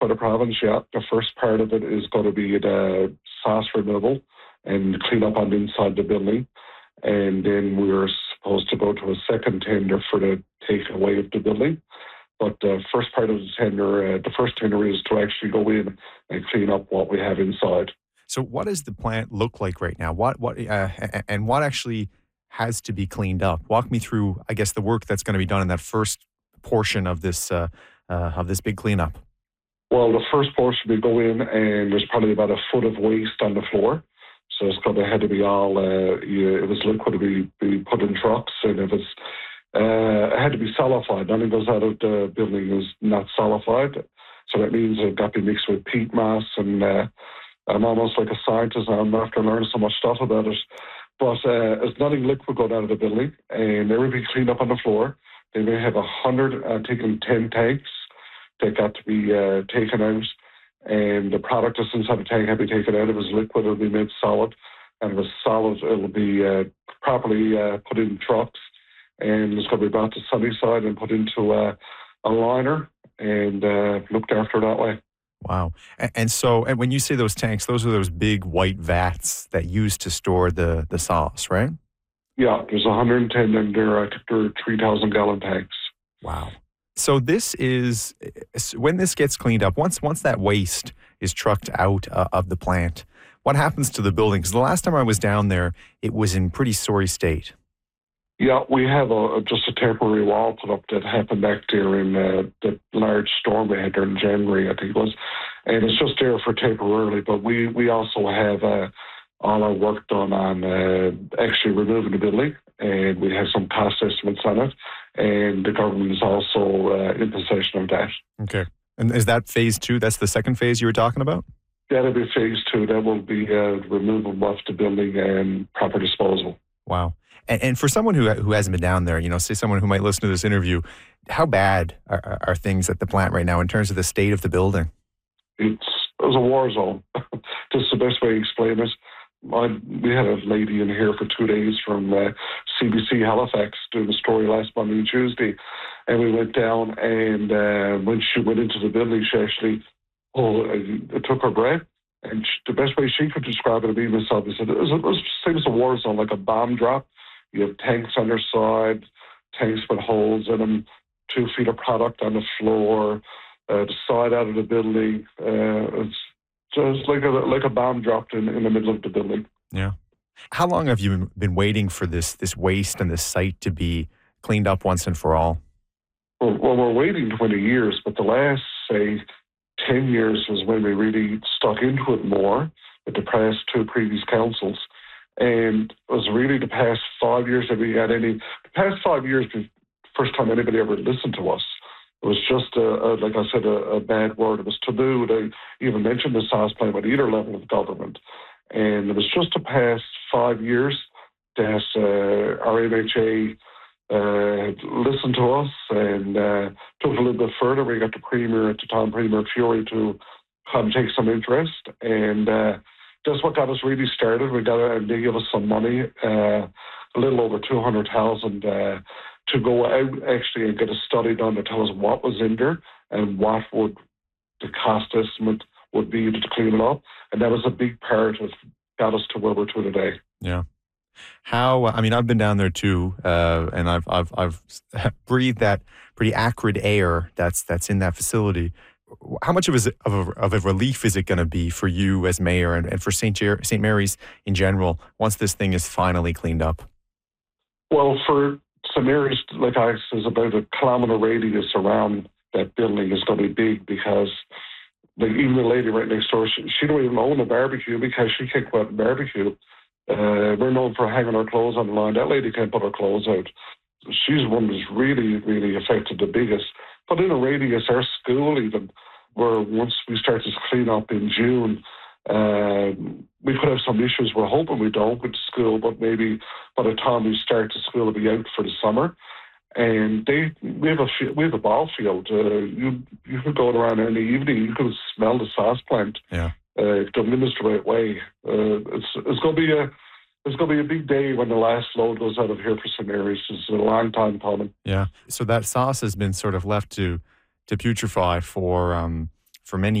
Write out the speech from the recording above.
by the province, yeah. The first part of it is going to be the sauce removal and clean up on the inside of the building. And then we're supposed to go to a second tender for the takeaway of the building. But the first part of the tender, the first tender is to actually go in and clean up what we have inside. So, what does the plant look like right now? And what actually has to be cleaned up? Walk me through, I guess, the work that's going to be done in that first portion of this big cleanup. Well, the first portion we go in and there's probably about a foot of waste on the floor. So it's going to have to be all, it was liquid to be put in trucks, and it had to be solidified. Nothing goes out of the building is not solidified. So that means it got to be mixed with peat mass, and I'm almost like a scientist now. I'm after learning so much stuff about it. But there's nothing liquid going out of the building, and everything cleaned up on the floor. They may have 100, taken 10 tanks that got to be taken out, and the product that's inside the tank had to be taken out. If it was liquid, it'll be made solid, and if it's solid, it'll be properly put in trucks, and it's going to be brought to Sunnyside and put into a liner and looked after that way. Wow. And when you say those tanks, those are those big white vats that used to store the sauce, right? Yeah, there's 110 and they're 3,000-gallon tanks. Wow. So this is, when this gets cleaned up, once that waste is trucked out of the plant, what happens to the building? Because the last time I was down there, it was in pretty sorry state. Yeah, we have just a temporary wall put up that happened back there in the large storm we had there in January, I think it was. And it's just there for temporarily, but we also have all our work done on actually removing the building, and we have some cost estimates on it, and the government is also in possession of that. Okay. And is that phase 2? That's the second phase you were talking about? That'll be phase 2. That will be removal of the building and proper disposal. Wow. And for someone who hasn't been down there, say someone who might listen to this interview, how bad are things at the plant right now in terms of the state of the building? It's a war zone. That's the best way to explain it. We had a lady in here for 2 days from CBC Halifax doing a story last Monday and Tuesday, and we went down, and when she went into the building, she actually it took her breath. And the best way she could describe it to me myself, he said, it was same as a war zone, like a bomb drop. You have tanks on their side, tanks with holes in them, 2 feet of product on the floor, the side out of the building. It's just like a bomb dropped in the middle of the building. Yeah. How long have you been waiting for this waste and this site to be cleaned up once and for all? Well, we're waiting 20 years, but the last, say, 10 years was when we really stuck into it more with the 2 previous councils. And it was really the past 5 years that we had the past 5 years, the first time anybody ever listened to us. It was just, like I said, a bad word. It was taboo to even mention the sauce plant at either level of government. And it was just the past 5 years that our MHA listened to us and took it a little bit further. We got the Premier at the time, Premier Fury, to come take some interest. And that's what got us really started. And they gave us some money, a little over 200,000 to go out actually and get a study done to tell us what was in there and what would the cost estimate would be to clean it up. And that was a big part of got us to where we're to today. Yeah. How? I mean, I've been down there too, and I've breathed that pretty acrid air that's in that facility. How much of a relief is it going to be for you as mayor and for St. Mary's in general once this thing is finally cleaned up? Well, for St. Mary's, like I said, about a kilometre radius around that building is going to be big because, like, even the lady right next door, she don't even own a barbecue because she can't go out and barbecue. We're known for hanging our clothes on the line. That lady can't put her clothes out. She's one that's really, really affected the biggest. But in a radius, our school even, where once we start to clean up in June, we could have some issues. We're hoping we don't with the school, but maybe by the time we start, the school will be out for the summer. And we have a ball field. You could go around in the evening, you could smell the sauce plant. Yeah. If they're done the right way. It's going to be a big day when the last load goes out of here for St. Mary's. It's a long time coming. Yeah. So that sauce has been sort of left to putrefy for for many